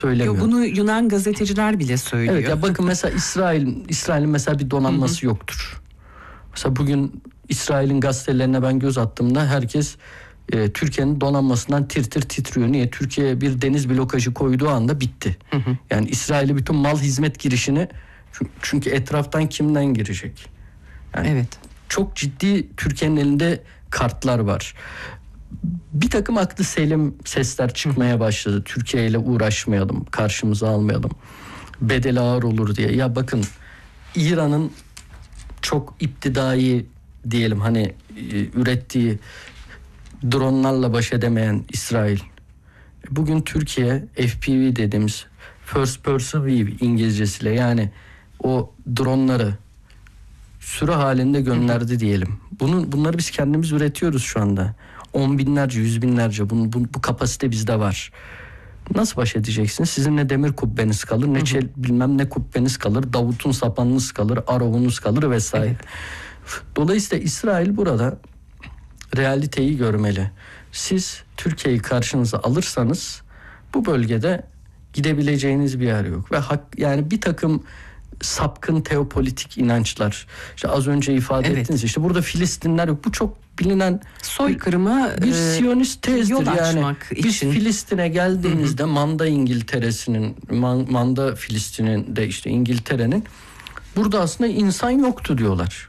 söylemiyor. Bunu Yunan gazeteciler bile söylüyor. Evet ya bakın mesela İsrail'in mesela bir donanması yoktur. Mesela bugün İsrail'in gazetelerine ben göz attığımda herkes Türkiye'nin donanmasından tir tir titriyor. Niye? Türkiye bir deniz blokajı koyduğu anda bitti. Yani İsrail'e bütün mal hizmet girişini çünkü etraftan kimden girecek? Yani evet. Çok ciddi Türkiye'nin elinde kartlar var. Bir takım aklı selim sesler çıkmaya başladı. Türkiye ile uğraşmayalım, karşımıza almayalım. Bedeli ağır olur diye. Ya bakın İran'ın çok iptidai diyelim hani ürettiği dronlarla baş edemeyen İsrail. Bugün Türkiye FPV dediğimiz First Person View İngilizcesiyle yani o dronları sürü halinde gönderdi diyelim. Bunları biz kendimiz üretiyoruz şu anda. 10 binlerce, 100 binlerce bu kapasite bizde var. Nasıl baş edeceksiniz? Sizin ne demir kubbeniz kalır, ne bilmem ne kubbeniz kalır, Davut'un sapanınız kalır, Arov'unuz kalır vesaire. Evet. Dolayısıyla İsrail burada realiteyi görmeli. Siz Türkiye'yi karşınıza alırsanız bu bölgede gidebileceğiniz bir yer yok. Ve yani bir takım sapkın teopolitik inançlar. İşte az önce ifade ettiniz. İşte burada Filistinler yok. Bu çok bilinen soykırıma bir Siyonist tezdir. Yani biz için. Filistin'e geldiğimizde Manda İngiltere'sinin, Manda Filistin'in de işte İngiltere'nin burada aslında insan yoktu diyorlar.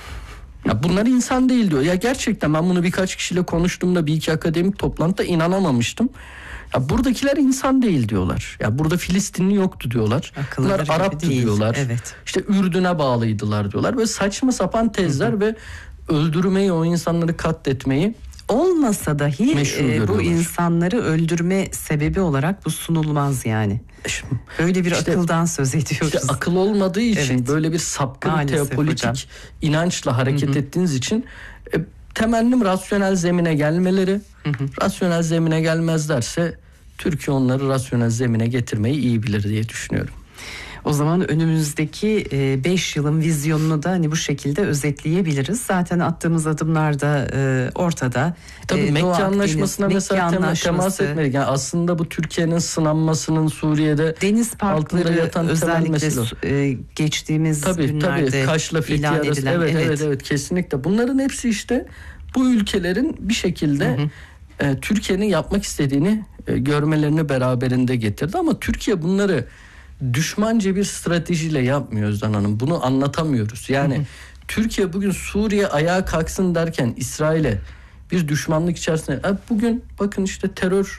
Ya bunlar insan değil diyor. Ya gerçekten ben bunu birkaç kişiyle konuştuğumda bir iki akademik toplantıda inanamamıştım. Ya buradakiler insan değil diyorlar. Ya burada Filistinli yoktu diyorlar. Bunlar Arap'tı diyorlar. Evet. İşte Ürdün'e bağlıydılar diyorlar. Böyle saçma sapan tezler ve öldürmeyi, o insanları katletmeyi olmasa dahi bu insanları öldürme sebebi olarak bu sunulmaz yani. Böyle bir akıldan söz ediyoruz. İşte akıl olmadığı için böyle bir sapkın maalesef teopolitik hocam. İnançla hareket ettiğiniz için temennim rasyonel zemine gelmeleri. Rasyonel zemine gelmezlerse Türkiye onları rasyonel zemine getirmeyi iyi bilir diye düşünüyorum. O zaman önümüzdeki 5 yılın vizyonunu da hani bu şekilde özetleyebiliriz. Zaten attığımız adımlar da ortada. Tabii Mekke Anlaşması'na mesela temas etmedik. Yani aslında bu Türkiye'nin sınanmasının Suriye'de deniz parkları özellikle geçtiğimiz günlerde Kaş'la Fethi arası. Evet kesinlikle. Bunların hepsi işte bu ülkelerin bir şekilde Türkiye'nin yapmak istediğini görmelerini beraberinde getirdi. Ama Türkiye bunları düşmanca bir stratejiyle yapmıyor Özden Hanım. Bunu anlatamıyoruz. Yani Türkiye bugün Suriye ayağa kalksın derken İsrail'e bir düşmanlık içerisinde. Bugün bakın işte terör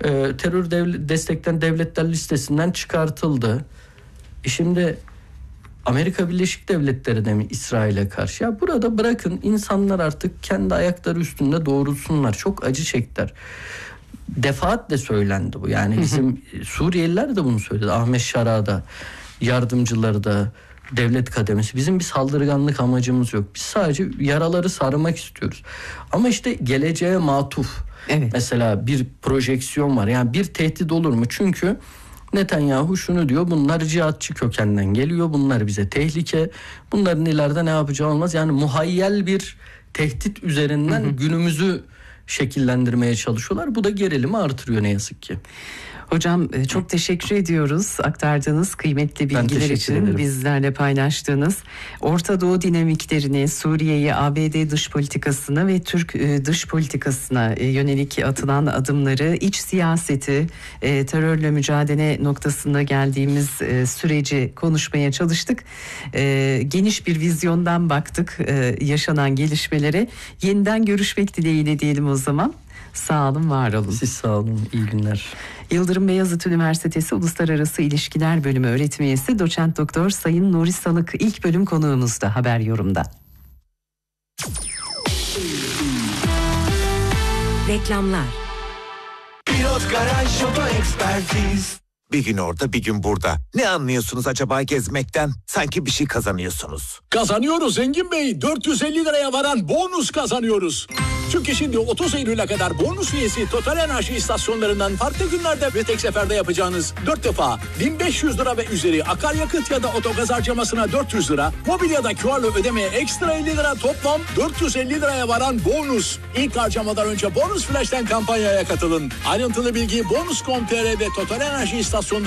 destekleyen devletler listesinden çıkartıldı. Şimdi Amerika Birleşik Devletleri de mi İsrail'e karşı? Ya burada bırakın insanlar artık kendi ayakları üstünde doğrulsunlar. Çok acı çektiler. Defaatle söylendi bu. Yani bizim Suriyeliler de bunu söyledi. Ahmet Şara da, yardımcıları da, devlet kademesi. Bizim bir saldırganlık amacımız yok. Biz sadece yaraları sarmak istiyoruz. Ama işte geleceğe matuf. Mesela bir projeksiyon var. Yani bir tehdit olur mu? Çünkü Netanyahu şunu diyor. Bunlar cihatçı kökenden geliyor. Bunlar bize tehlike. Bunların ileride ne yapacağı olmaz. Yani muhayyel bir tehdit üzerinden günümüzü şekillendirmeye çalışıyorlar. Bu da gerilimi artırıyor ne yazık ki. Hocam çok teşekkür ediyoruz aktardığınız kıymetli bilgiler için, bizlerle paylaştığınız Orta Doğu dinamiklerini, Suriye'yi, ABD dış politikasına ve Türk dış politikasına yönelik atılan adımları, iç siyaseti, terörle mücadele noktasında geldiğimiz süreci konuşmaya çalıştık. Geniş bir vizyondan baktık yaşanan gelişmelere. Yeniden görüşmek dileğiyle diyelim o zaman. Sağ olun, var olun. Siz sağ olun, iyi günler. Yıldırım Beyazıt Üniversitesi Uluslararası İlişkiler Bölümü öğretim üyesi Doçent Doktor Sayın Nuri Salık ilk bölüm konuğumuzda Haber Yorum'da. Reklamlar. Pilot Garaj Oto Ekspertiz. Bir gün orada, bir gün burada. Ne anlıyorsunuz acaba gezmekten? Sanki bir şey kazanıyorsunuz. Kazanıyoruz Engin Bey. 450 liraya varan bonus kazanıyoruz. Çünkü şimdi 30 Eylül'e kadar bonus üyesi Total Enerji istasyonlarından farklı günlerde ve tek seferde yapacağınız 4 defa 1500 lira ve üzeri akaryakıt ya da otogaz harcamasına 400 lira, mobil ya da QR'la ödemeye ekstra 50 lira, toplam 450 liraya varan bonus. İlk harcamadan önce Bonus Flash'ten kampanyaya katılın. Ayrıntılı bilgi bonus.com.tr ve Total Enerji istasyonları